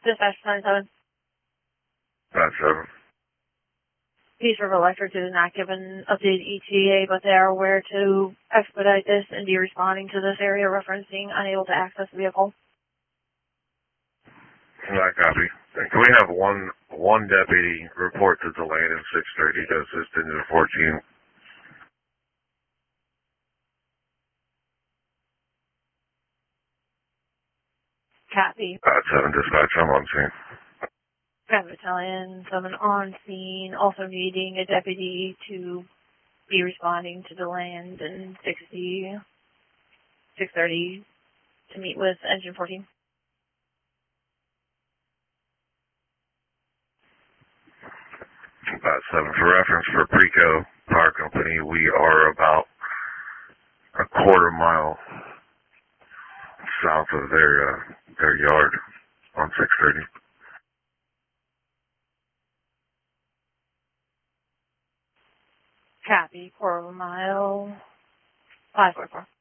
Dispatch 97. That's 7. Peace River Electric did not give an updated ETA, but they are aware to expedite this and be responding to this area referencing unable to access the vehicle. That copy. Can we have one deputy report to Deland in 630 to assist into the 14? Copy. 7 dispatch, I'm on scene. Battalion 7 on scene, also needing a deputy to be responding to Deland in 630 to meet with Engine 14. About 7. For reference, for Preco Power Company, we are about a quarter mile south of their yard on 630. Copy, quarter of a mile, 544.